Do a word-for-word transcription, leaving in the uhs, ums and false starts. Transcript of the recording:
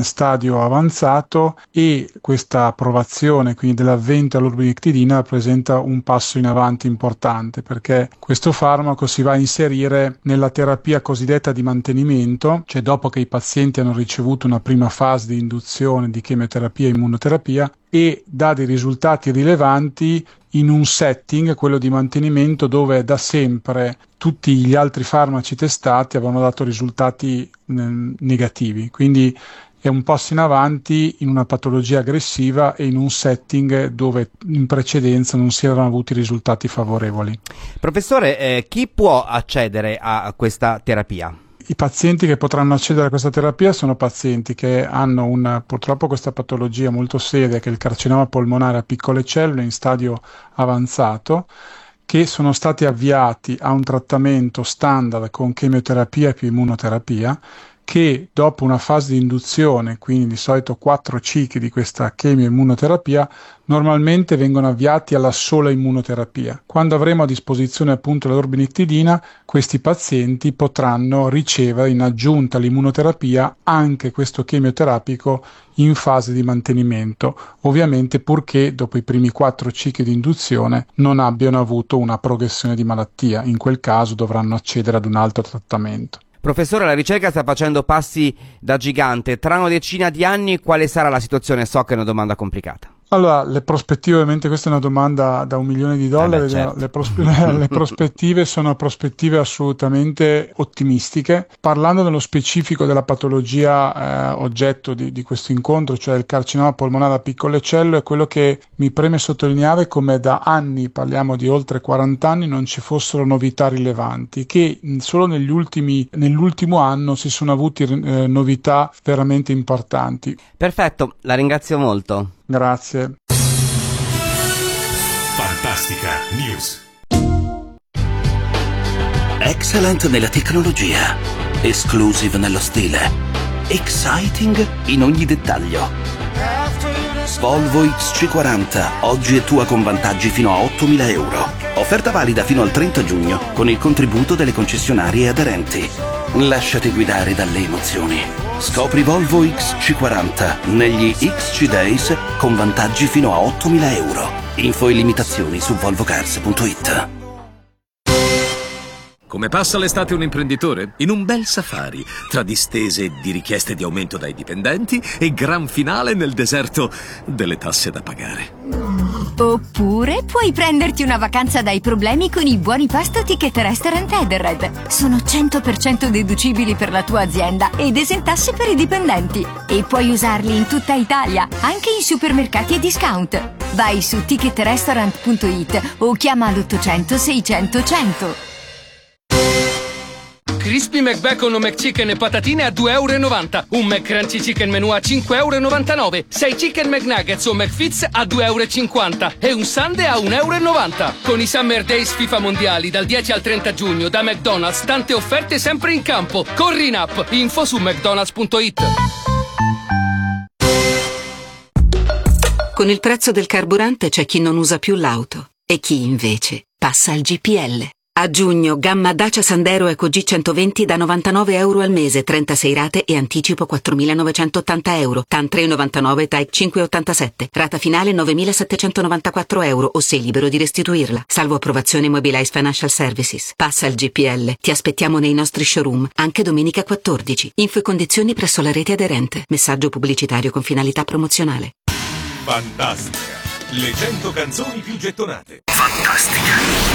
stadio avanzato, e questa approvazione, quindi dell'avvento dell'orbinictidina, rappresenta un passo in avanti importante, perché questo farmaco si va a inserire nella terapia cosiddetta di mantenimento, cioè dopo che i pazienti hanno ricevuto una prima fase di induzione di chemioterapia e immunoterapia, e dà dei risultati rilevanti in un setting, quello di mantenimento, dove da sempre tutti gli altri farmaci testati avevano dato risultati eh, negativi. Quindi è un passo in avanti in una patologia aggressiva e in un setting dove in precedenza non si erano avuti risultati favorevoli. Professore, eh, chi può accedere a questa terapia? I pazienti che potranno accedere a questa terapia sono pazienti che hanno una, purtroppo questa patologia molto seria, che è il carcinoma polmonare a piccole cellule in stadio avanzato, che sono stati avviati a un trattamento standard con chemioterapia più immunoterapia, che dopo una fase di induzione, quindi di solito quattro cicli di questa chemioimmunoterapia, normalmente vengono avviati alla sola immunoterapia. Quando avremo a disposizione appunto l'orbinictidina, questi pazienti potranno ricevere in aggiunta all'immunoterapia anche questo chemioterapico in fase di mantenimento, ovviamente purché dopo i primi quattro cicli di induzione non abbiano avuto una progressione di malattia. In quel caso dovranno accedere ad un altro trattamento. Professore, la ricerca sta facendo passi da gigante. Tra una decina di anni quale sarà la situazione? So che è una domanda complicata. Allora, le prospettive, ovviamente questa è una domanda da un milione di dollari, eh beh, certo. le, prospe- le prospettive sono prospettive assolutamente ottimistiche. Parlando nello specifico della patologia eh, oggetto di, di questo incontro, cioè il carcinoma polmonare a piccole cellule, quello che mi preme sottolineare è come da anni, parliamo di oltre quaranta anni, non ci fossero novità rilevanti, che solo negli ultimi, nell'ultimo anno si sono avuti eh, novità veramente importanti. Perfetto, la ringrazio molto. Grazie. Fantastica News. Excellent nella tecnologia, exclusive nello stile, exciting in ogni dettaglio. Volvo X C quaranta, oggi è tua con vantaggi fino a ottomila euro. Offerta valida fino al trenta giugno con il contributo delle concessionarie aderenti. Lasciati guidare dalle emozioni. Scopri Volvo X C quaranta negli X C Days con vantaggi fino a ottomila euro. Info e limitazioni su volvo cars punto it. Come passa l'estate un imprenditore? In un bel safari, tra distese di richieste di aumento dai dipendenti e gran finale nel deserto delle tasse da pagare. Oppure puoi prenderti una vacanza dai problemi con i buoni pasto Ticket Restaurant Edenred. Sono cento per cento deducibili per la tua azienda ed esentasse per i dipendenti. E puoi usarli in tutta Italia, anche in supermercati e discount. Vai su ticket restaurant punto it o chiama l'ottocento seicento cento. Crispy McBacon o McChicken e patatine a due e novanta euro. Un McCrunchy Chicken Menù a cinque e novantanove euro. sei Chicken McNuggets o McFits a due e cinquanta euro. E un Sundae a un e novanta euro. Con i Summer Days FIFA Mondiali dal dieci al trenta giugno da McDonald's, tante offerte sempre in campo. Corri in app. Info su mcdonalds punto it. Con il prezzo del carburante c'è chi non usa più l'auto e chi invece passa al G P L. A giugno, gamma Dacia Sandero Eco G centoventi da novantanove euro al mese, trentasei rate e anticipo quattromilanovecentottanta euro. T A N tre e novantanove, Type cinque e ottantasette. Rata finale novemilasettecentonovantaquattro euro o sei libero di restituirla. Salvo approvazione Mobilize Financial Services. Passa al G P L. Ti aspettiamo nei nostri showroom, anche domenica quattordici. Info e condizioni presso la rete aderente. Messaggio pubblicitario con finalità promozionale. Fantastica. Le cento canzoni più gettonate. Fantastica.